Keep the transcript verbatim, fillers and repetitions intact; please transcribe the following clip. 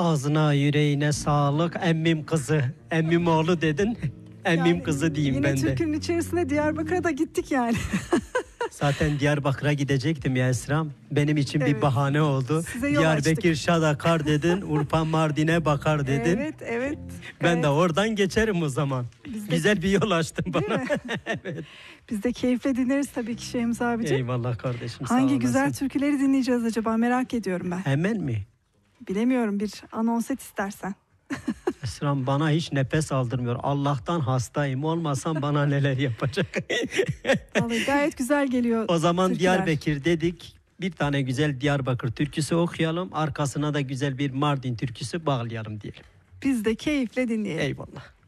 Ağzına yüreğine sağlık emmim kızı. Emmim oğlu dedin. Emmim Yani kızı diyeyim yine ben de. Türkünün içerisinde Diyarbakır'a da gittik yani. Zaten Diyarbakır'a gidecektim ya Esra'm. Benim için Evet. bir bahane oldu. Size yol Diyarbakır açtık. Şadakar dedin. Urfa Mardin'e bakar dedin. Evet, evet. Ben Evet. de oradan geçerim o zaman. Biz de- Güzel bir yol açtın Değil bana. mi? Biz de keyifle dinleriz tabii ki Şeyhimiz abicim. Eyvallah kardeşim, sağ Hangi olasın. güzel türküleri dinleyeceğiz acaba, merak ediyorum ben. Hemen mi? Bilemiyorum, bir anons et istersen. Esra'm bana hiç nefes aldırmıyor. Allah'tan hastayım. Olmasam bana neler yapacak. Vallahi gayet güzel geliyor. O zaman türküler. Diyarbakır dedik. Bir tane güzel Diyarbakır türküsü okuyalım. Arkasına da güzel bir Mardin türküsü bağlayalım diyelim. Biz de keyifle dinleyelim. Eyvallah.